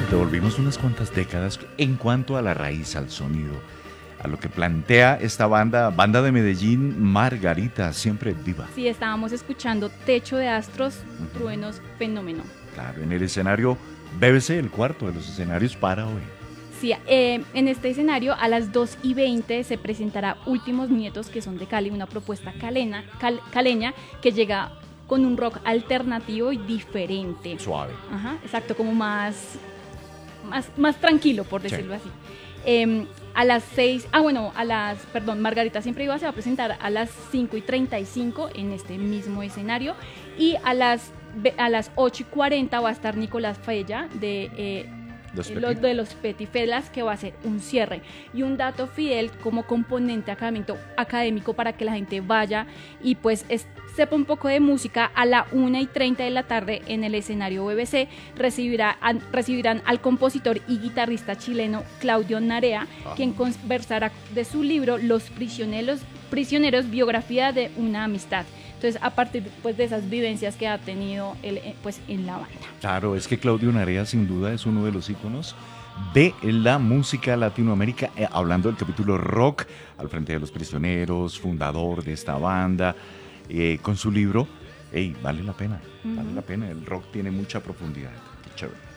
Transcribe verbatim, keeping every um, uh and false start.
Devolvimos unas cuantas décadas en cuanto a la raíz, al sonido, a lo que plantea esta banda, banda de Medellín, Margarita, siempre viva. Sí, estábamos escuchando Techo de Astros, uh-huh. Truenos, Fenómeno. Claro, en el escenario B B C, el cuarto de los escenarios para hoy. Sí, eh, en este escenario a las dos y veinte se presentará Últimos Nietos, que son de Cali, una propuesta calena, cal, caleña que llega con un rock alternativo y diferente. Suave. Ajá, exacto, como más, más, más tranquilo, por decirlo sí. así. Eh, a las seis, ah bueno, a las, perdón, Margarita Siempre Viva se va a presentar a las cinco y treinta y cinco en este mismo escenario, y a las, a las ocho y cuarenta va a estar Nicolás Fella de... Eh, Los, los de los Petifelas, que va a ser un cierre. Y un dato, Fidel, como componente académico, académico para que la gente vaya y pues es, sepa un poco de música. A la una y treinta de la tarde en el escenario B B C recibirá, a, recibirán al compositor y guitarrista chileno Claudio Narea, ah. quien conversará de su libro Los Prisioneros, Prisioneros, biografía de una amistad. Entonces, a partir pues, de esas vivencias que ha tenido él pues, en la banda. Claro, es que Claudio Narea sin duda es uno de los íconos de la música Latinoamérica, eh, hablando del capítulo rock, al frente de Los Prisioneros, fundador de esta banda, eh, con su libro, hey, vale la pena, uh-huh. vale la pena, el rock tiene mucha profundidad, qué chévere.